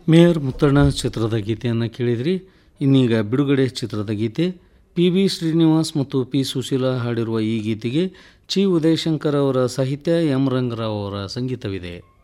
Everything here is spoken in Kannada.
ಮೇಯರ್ ಮುತ್ತಣ್ಣ ಚಿತ್ರದ ಗೀತೆಯನ್ನು ಕೇಳಿದ್ರಿ. ಇನ್ನೀಗ ಬಿಡುಗಡೆ ಚಿತ್ರದ ಗೀತೆ. ಪಿ ಬಿ ಶ್ರೀನಿವಾಸ್ ಮತ್ತು ಪಿ ಸುಶೀಲಾ ಹಾಡಿರುವ ಈ ಗೀತೆಗೆ ಚಿ ಉದಯಶಂಕರ್ ಅವರ ಸಾಹಿತ್ಯ, ಎಂ ರಂಗರಾವ್ ಅವರ ಸಂಗೀತವಿದೆ.